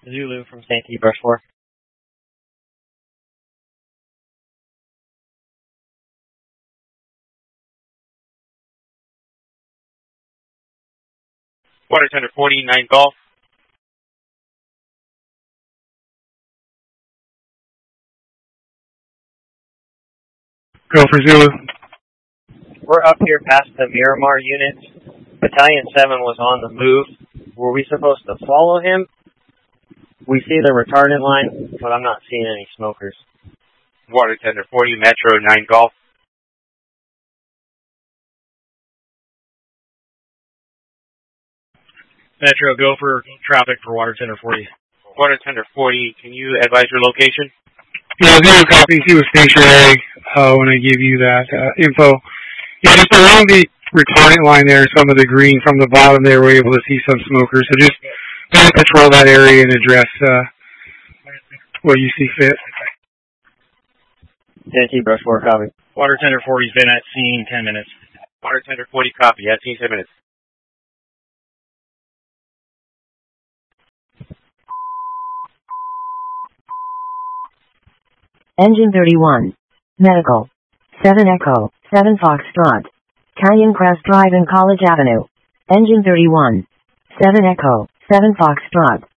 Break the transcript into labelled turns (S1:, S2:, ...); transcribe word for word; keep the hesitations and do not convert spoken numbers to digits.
S1: Zulu from Santee Brush four.
S2: Water Tender forty, nine Golf.
S3: Go for Zulu.
S1: We're up here past the Miramar units. Battalion seven was on the move. Were we supposed to follow him? We see the retardant line, but I'm not seeing any smokers.
S2: Water Tender forty, Metro nine Golf.
S4: Metro, go for traffic for Water Tender forty.
S2: Water Tender forty, can you advise your location?
S3: Yeah, Zero copies. He was Station A uh, when I give you that uh, info. Yeah, just along the retardant line there, some of the green from the bottom there, we're able to see some smokers. So just patrol that area and address uh, what you see fit.
S1: Santee Brush four, copy.
S4: Water Tender forty's been at scene ten minutes.
S2: Water Tender forty, copy. At scene ten minutes.
S5: Engine thirty-one. Medical. seven Echo, seven Foxtrot. Canyon Crest Drive and College Avenue. Engine thirty-one. seven Echo, seven Foxtrot.